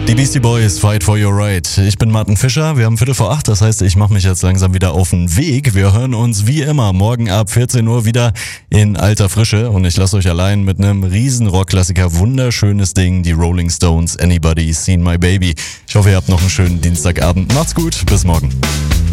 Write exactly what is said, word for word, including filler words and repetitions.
Die Beastie Boys, Fight for Your Right. Ich bin Martin Fischer, wir haben Viertel vor acht, das heißt, ich mache mich jetzt langsam wieder auf den Weg. Wir hören uns wie immer morgen ab vierzehn Uhr wieder in alter Frische und ich lasse euch allein mit einem riesen Rockklassiker, wunderschönes Ding, die Rolling Stones, Anybody Seen My Baby. Ich hoffe, ihr habt noch einen schönen Dienstagabend. Macht's gut, bis morgen.